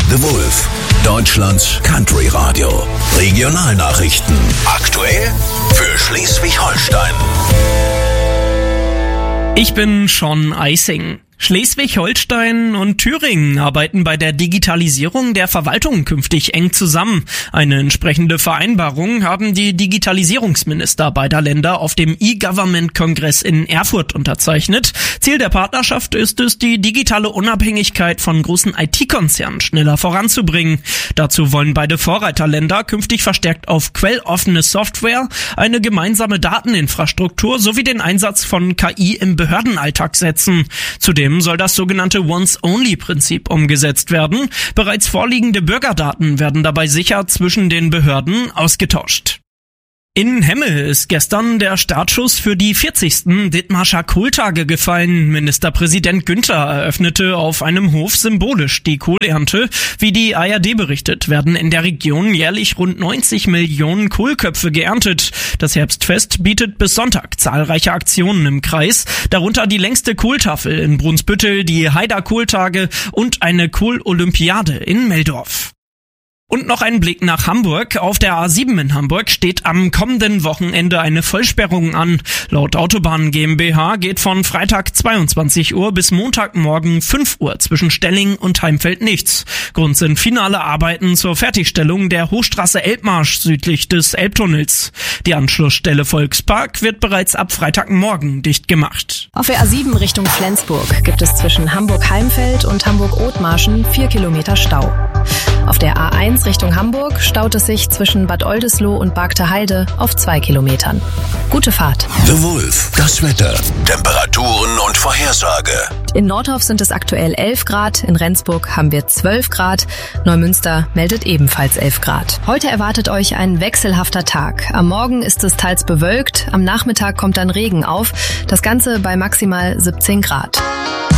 The Wolf, Deutschlands Country-Radio. Regionalnachrichten. Aktuell für Schleswig-Holstein. Ich bin Sean Eising. Schleswig-Holstein und Thüringen arbeiten bei der Digitalisierung der Verwaltung künftig eng zusammen. Eine entsprechende Vereinbarung haben die Digitalisierungsminister beider Länder auf dem E-Government-Kongress in Erfurt unterzeichnet. Ziel der Partnerschaft ist es, die digitale Unabhängigkeit von großen IT-Konzernen schneller voranzubringen. Dazu wollen beide Vorreiterländer künftig verstärkt auf quelloffene Software, eine gemeinsame Dateninfrastruktur sowie den Einsatz von KI im Behördenalltag setzen. Zudem soll das sogenannte Once-Only-Prinzip umgesetzt werden. Bereits vorliegende Bürgerdaten werden dabei sicher zwischen den Behörden ausgetauscht. In Hemmel ist gestern der Startschuss für die 40. Dithmarscher Kohltage gefallen. Ministerpräsident Günther eröffnete auf einem Hof symbolisch die Kohlernte. Wie die ARD berichtet, werden in der Region jährlich rund 90 Millionen Kohlköpfe geerntet. Das Herbstfest bietet bis Sonntag zahlreiche Aktionen im Kreis, darunter die längste Kohltafel in Brunsbüttel, die Haider Kohltage und eine Kohl-Olympiade in Meldorf. Und noch ein Blick nach Hamburg. Auf der A7 in Hamburg steht am kommenden Wochenende eine Vollsperrung an. Laut Autobahn GmbH geht von Freitag 22 Uhr bis Montagmorgen 5 Uhr zwischen Stelling und Heimfeld nichts. Grund sind finale Arbeiten zur Fertigstellung der Hochstraße Elbmarsch südlich des Elbtunnels. Die Anschlussstelle Volkspark wird bereits ab Freitagmorgen dicht gemacht. Auf der A7 Richtung Flensburg gibt es zwischen Hamburg-Heimfeld und Hamburg-Othmarschen 4 Kilometer Stau. Auf der A1 Richtung Hamburg staut es sich zwischen Bad Oldesloe und Bargter Heide auf 2 Kilometern. Gute Fahrt. The Wolf, das Wetter, Temperaturen und Vorhersage. In Nordhof sind es aktuell 11 Grad, in Rendsburg haben wir 12 Grad, Neumünster meldet ebenfalls 11 Grad. Heute erwartet euch ein wechselhafter Tag. Am Morgen ist es teils bewölkt, am Nachmittag kommt dann Regen auf, das Ganze bei maximal 17 Grad.